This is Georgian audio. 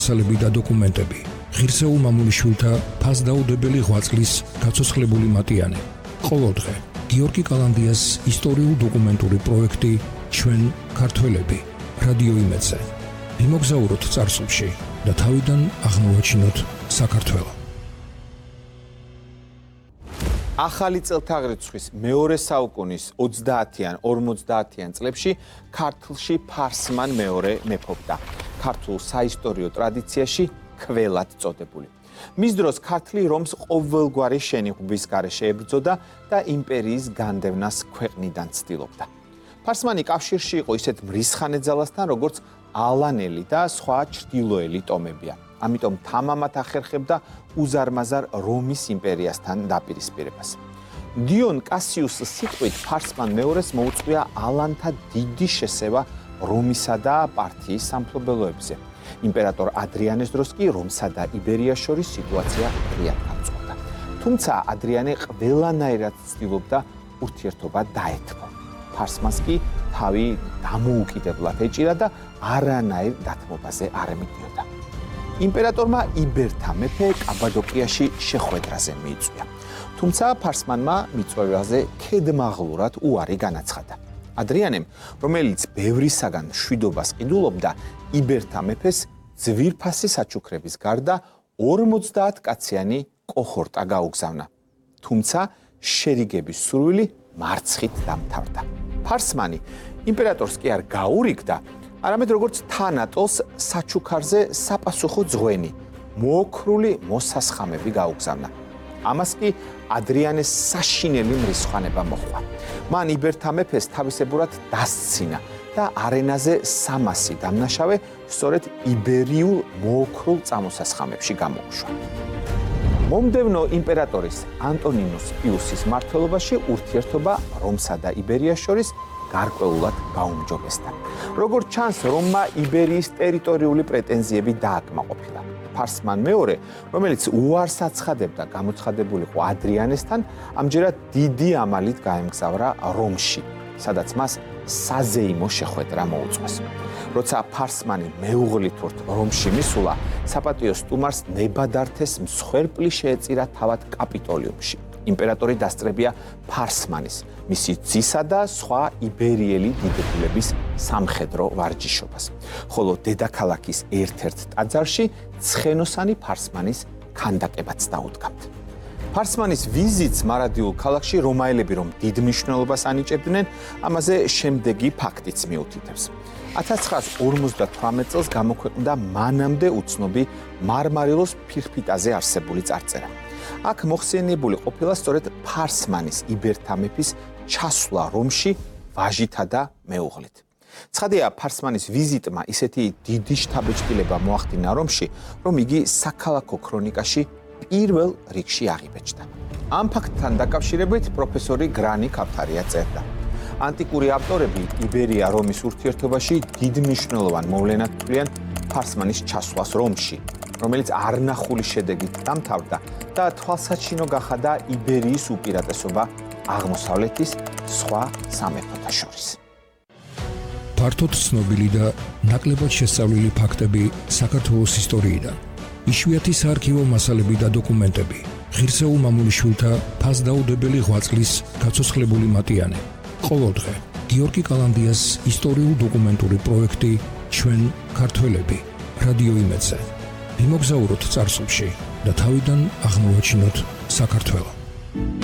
მასალები და დოკუმენტები. ღირსეულ მამულიშვილთა ფასდაუდებელი ღვაწლის გაცოცხლებული მატიანე. ყოველდღე გიორგი კალანდიას ისტორიულ-დოკუმენტური პროექტი ჩვენ ქართველები რადიო იმედზე. ვიმოგზაუროთ წარსულში და თავიდან აღმოვაჩინოთ საქართველო. ახალი წელთაღრიცხვის მეორე საუკუნის 30-იან, 50-იან წლებში ქართლში ფარსმან მეორე მეფობდა. ქართულ საისტორიო ტრადიციაში ქველად წოდებული. მის დროს ქართლი რომს ყოველგვარი შენიღბვის გარეშე ებრძოდა და იმპერიის განდევნას ქვეყნიდან ცდილობდა. ფარსმანი კავშირში იყო ისეთ მრისხანეძალასთან, როგორც ალანელი და სხვა ჩრდილოელი ტომებია. ამიტომ თამამად ახერხებდა უზარმაზარ რომის იმპერიასთან დაპირისპირებას. დიონ კასიუსის სიტყვით ფარსმან მეორეს მოუწყვია ალანთა დიდი შესევა რომისა და პართიის სამფლობელოებზე. იმპერატორ ადრიანეს დროს კი რომსა და იბერიას შორის სიტუაცია ღიად გამწყვეტა. თუმცა ადრიანე ყველანაირად ცდილობდა ურთიერთობა დაეთმო. ფარსმანს კი თავი დამოუკიდებლად ეჭირა და არანაირ დათმობაზე არ მიდიოდა. იმპერატორმა იბერთა მეფე კაბადოკიაში შეხვედრაზე მიიწვია. თუმცა ფარსმანმა მიწვევაზე ქედმაღლურად უარი განაცხადა. ადრიანემ, რომელიც ბევრისაგან მშვიდობას ყიდულობდა, იბერთა მეფეს ძვირფასი საჩუქრების გარდა 50 კაციანი კოჰორტა გაუგზავნა. თუმცა შერიგების სურვილი მარცხით დამთავრდა. ფარსმანი იმპერატორს კი არ გაურიგდა, არამედ როგორც თანატოლს საჩუქარზე საპასუხო ძღვენი, მოოქრული მოსასხამები გაუგზავნა. ამას კი ადრიანეს საშინელი მრისხანება მოჰყვა. მან იბერთა მეფეს თავისებურად დასცინა და არენაზე 300 დამნაშავე სწორედ იბერიულ მოოქრულ წამოსასხამებში გამოუშვა. მომდევნო იმპერატორის ანტონინუს პიუსის მმართველობაში ურთიერთობა რომსა და იბერიას შორის გარკვეულად გაუმჯობესდა. როგორც ჩანს, რომმა იბერიის ტერიტორიული პრეტენზიები დააკმაყოფილა. ფარსმან მეორე, რომელიც უარს აცხადებდა გამოცხადებულიყო ადრიანესთან, ამჯერად დიდი ამალით გაემგზავრა რომში, სადაც მას საზეიმო შეხვედრა მოუწყვეს. როცა ფარსმანი მეუღლითურთ რომში მისულა, საპატიო სტუმარს ნებადართეს მსხვერპლი შეეწირა თავად კაპიტოლიუმში. იმპერატორი დასწრებია ფარსმანის, მისი ძისა და სხვა იბერიელი დიდებულების სამხედრო ვარჯიშობას. ხოლო დედაქალაქის ერთ-ერთ ტაძარში ცხენოსანი ფარსმანის ქანდაკებაც დაუდგამთ. ფარსმანის ვიზიტს მარადიულ ქალაქში რომაელები რომ დიდ მნიშვნელობას ანიჭებდნენ, ამაზე შემდეგი ფაქტიც მიუთითებს. 1958 წელს გამოქვეყნდა მანამდე უცნობი მარმარილოს ფირფიტაზე არსებული წარწერა. აქ მოხსენიებული ყოფილა სწორედ ფარსმანის იბერთა მეფის ჩასვლა რომში ვაჟითა და მეუღლით. ცხადია, ფარსმანის ვიზიტმა ისეთი დიდი შთაბეჭდილება მოახდინა რომში, რომ იგი საქალაქო ქრონიკაში პირველ რიგში აღიბეჭდა. ამ ფაქტთან დაკავშირებით პროფესორი გრანი ქავთარია წერდა. ანტიკური ავტორები იბერია რომის ურთიერთობაში დიდ მნიშვნელოვან მოვლენად თვლიან ფარსმანის ჩასვლას რომში, რომელიც არნახული შედეგით დამთავრდა და თვალსაჩინო გახადა იბერიის უპირატესობა აღმოსავლეთის სხვა სამეფოთა შორის. ფართოდ ცნობილი და ნაკლებად შესწავლილი ფაქტები საქართველოს ისტორიიდან. იშვიათი საარქივო მასალები და დოკუმენტები. ღირსეულ მამულიშვილთა ფასდაუდებელი ღვაწლის გაცოცხლებული მატიანე. ყოველდღე გიორგი კალანდიას ისტორიულ-დოკუმენტური პროექტი ჩვენ ქართველები რადიო იმედზე. ვიმოგზაუროთ წარსულში და თავიდან აღმოვაჩინოთ საქართველო.